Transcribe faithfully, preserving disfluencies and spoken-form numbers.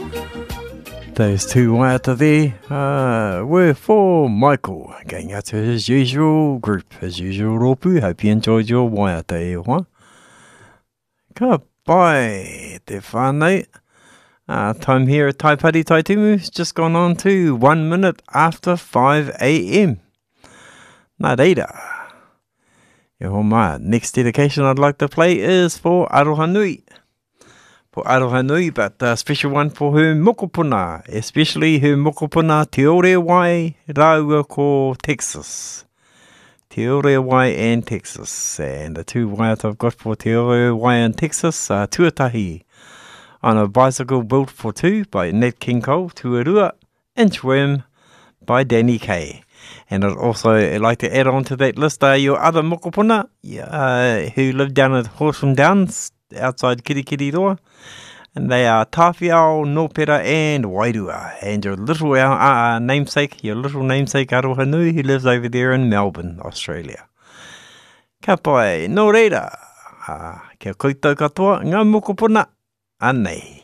Those two waiata there uh, were for Michael, going out to his usual group, his usual ropu. Hope you enjoyed your waiata e hoa. Ka pai te whānau. Uh, time here at Taipari Taitumu has just gone on to one minute after five a.m. Nā reira. E ho mā, next dedication I'd like to play is for Aroha Nui. For Aroha Nui, but a special one for her mokopuna, especially her mokopuna Te Ore Wai Raua ko Texas. Te Ore Wai and Texas. And the two waiata I've got for Te Ore Wai and Texas are Tuatahi on a Bicycle Built for Two by Nat King Cole, Tuarua, and Swim by Danny Kaye. And I'd also like to add on to that list are your other mokopuna uh, who live down at Horsham Downs, outside Kirikiri Roa, and they are Tawhiao, Nopera, and Wairua, and your little uh, uh, namesake, your little namesake Aroha Nui, who lives over there in Melbourne, Australia. Ka pai, nō reira, uh, kia koutou katoa, ngā mokopuna, anei.